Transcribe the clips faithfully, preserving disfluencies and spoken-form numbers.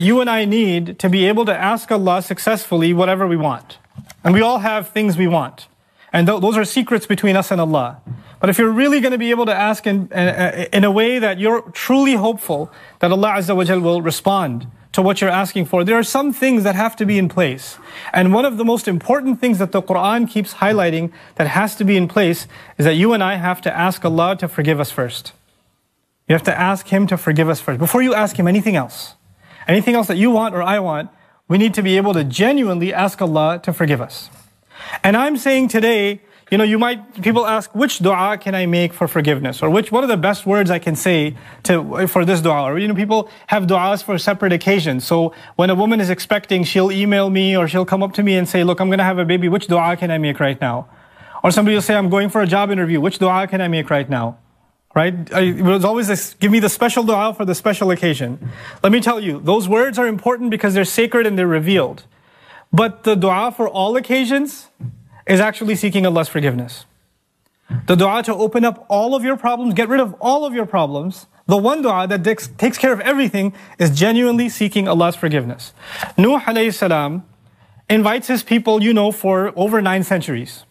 you and I need to be able to ask Allah successfully whatever we want. And we all have things we want. And th those are secrets between us and Allah. But if you're really going to be able to ask in, in a way that you're truly hopeful that Allah Azza wa Jal will respond to what you're asking for, there are some things that have to be in place. And one of the most important things that the Quran keeps highlighting that has to be in place is that you and I have to ask Allah to forgive us first. You have to ask Him to forgive us first. Before you ask Him anything else, anything else that you want or I want, we need to be able to genuinely ask Allah to forgive us. And I'm saying today, you know, you might, people ask, which dua can I make for forgiveness? Or which, what are the best words I can say to, for this dua? Or, you know, people have duas for separate occasions. So when a woman is expecting, she'll email me or she'll come up to me and say, look, I'm going to have a baby. Which dua can I make right now? Or somebody will say, I'm going for a job interview. Which dua can I make right now? Right? It was always this, give me the special dua for the special occasion. Let me tell you, those words are important because they're sacred and they're revealed. But the dua for all occasions is actually seeking Allah's forgiveness. The dua to open up all of your problems, get rid of all of your problems, the one dua that takes care of everything is genuinely seeking Allah's forgiveness. Nuh alayhi salam invites his people, you know, for over nine centuries.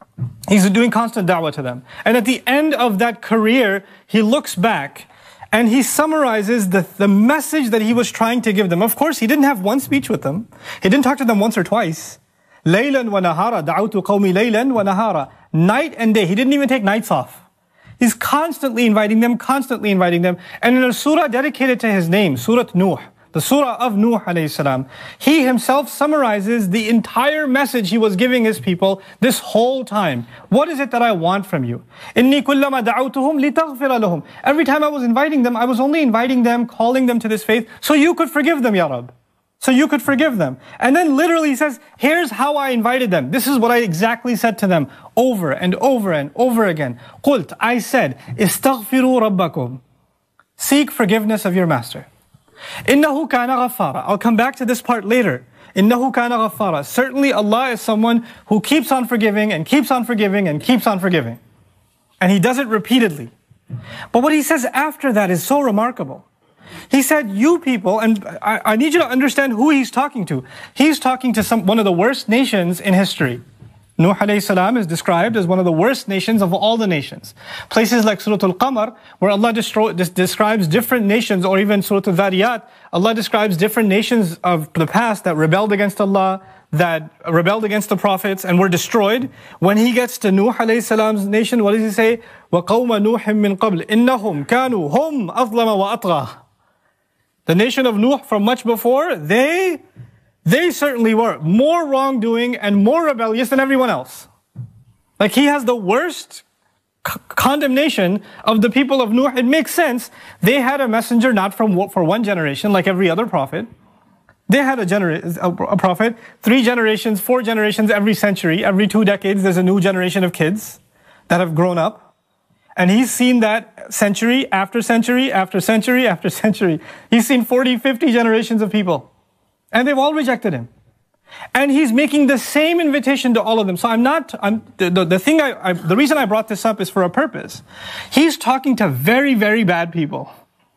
He's doing constant da'wah to them. And at the end of that career, he looks back and he summarizes the, the message that he was trying to give them. Of course, he didn't have one speech with them. He didn't talk to them once or twice. Laylan wa nahara, da'awtu qawmi laylan wa nahara. Night and day. He didn't even take nights off. He's constantly inviting them, constantly inviting them. And in a surah dedicated to his name, Surah Nuh, the surah of Nuh alayhi salam, he himself summarizes the entire message he was giving his people this whole time. What is it that I want from you? Inni kullama da'awtuhum litaghfira lahum. Every time I was inviting them, I was only inviting them, calling them to this faith, so you could forgive them, Ya Rabb. So you could forgive them. And then literally he says, here's how I invited them. This is what I exactly said to them over and over and over again. Qult, I said, istaghfiru rabbakum. Seek forgiveness of your master. Innahu kana ghaffara. I'll come back to this part later. Innahu kana ghaffara. Certainly Allah is someone who keeps on forgiving and keeps on forgiving and keeps on forgiving. And He does it repeatedly. But what He says after that is so remarkable. He said, you people, and I, I need you to understand who He's talking to. He's talking to some, one of the worst nations in history. Nuh alayhi salam is described as one of the worst nations of all the nations. Places like Surah Al-Qamar, where Allah destroy, des describes different nations, or even Surah Al-Dhariyat, Allah describes different nations of the past that rebelled against Allah, that rebelled against the prophets and were destroyed. When He gets to Nuh alayhi salam's nation, what does He say? وَقَوْمَ نُوحٍ مِّن قَبْلِ إِنَّهُمْ كَانُوا هُمْ أَظْلَمَ وَأَطْغَى. The nation of Nuh from much before, they, they certainly were more wrongdoing and more rebellious than everyone else. Like He has the worst condemnation of the people of Nuh. It makes sense. They had a messenger not from for one generation like every other prophet. They had a, genera a prophet, three generations, four generations every century. Every two decades there's a new generation of kids that have grown up. And he's seen that century after century after century after century. He's seen forty, fifty generations of people. And they've all rejected Him. And He's making the same invitation to all of them. So I'm not, I'm, the, the, the thing I, I, the reason I brought this up is for a purpose. He's talking to very, very bad people.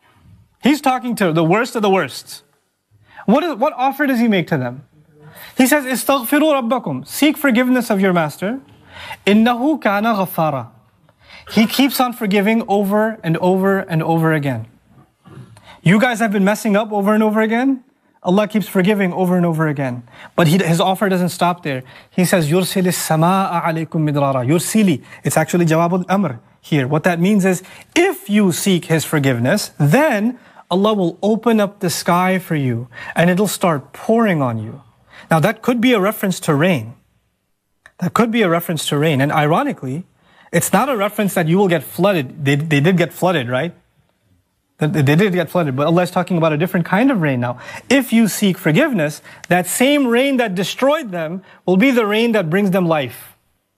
He's talking to the worst of the worst. What, is, what offer does He make to them? He says, istaghfiru rabbakum. Seek forgiveness of your master. Innahu kana ghaffara. He keeps on forgiving over and over and over again. You guys have been messing up over and over again. Allah keeps forgiving over and over again. But he, His offer doesn't stop there. He says, يُرْسِلِ السَّمَاءَ عَلَيْكُمْ مِدْرَارًا. Yursili. It's actually Jawab al-Amr here. What that means is, if you seek His forgiveness, then Allah will open up the sky for you and it'll start pouring on you. Now that could be a reference to rain. That could be a reference to rain. And ironically, it's not a reference that you will get flooded. They, they did get flooded, right? They did get flooded, but Allah is talking about a different kind of rain now. If you seek forgiveness, that same rain that destroyed them will be the rain that brings them life.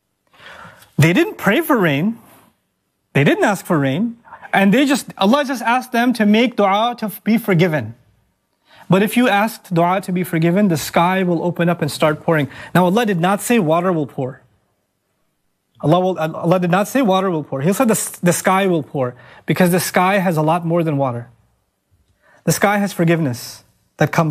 They didn't pray for rain. They didn't ask for rain. And they just, Allah just asked them to make dua to be forgiven. But if you asked dua to be forgiven, the sky will open up and start pouring. Now Allah did not say water will pour. Allah, will, Allah did not say water will pour. He said the, the sky will pour, because the sky has a lot more than water. The sky has forgiveness. that comes